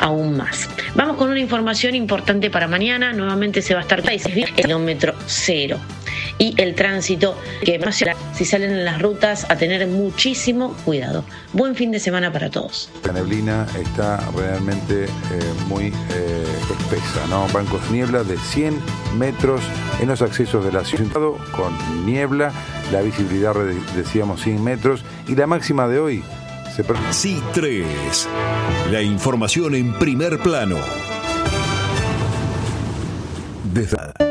aún más. Vamos con una información importante para mañana. Nuevamente se va a estar el kilómetro cero. Y el tránsito, que si salen en las rutas, a tener muchísimo cuidado. Buen fin de semana para todos. La neblina está realmente muy espesa, ¿no? Bancos de niebla de 100 metros en los accesos de la ciudad, con niebla, la visibilidad, decíamos, 100 metros, y la máxima de hoy C3, la información en primer plano. Desde